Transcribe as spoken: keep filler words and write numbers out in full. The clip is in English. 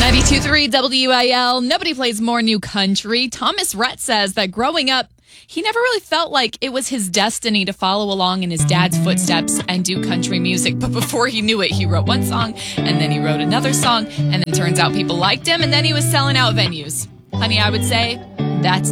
ninety-two point three W I L. Nobody plays more new country. Thomas Rhett says that growing up, he never really felt like it was his destiny to follow along in his dad's footsteps and do country music. But before he knew it, he wrote one song, and then he wrote another song, and then it turns out people liked him, and then he was selling out venues. Honey, I would say that's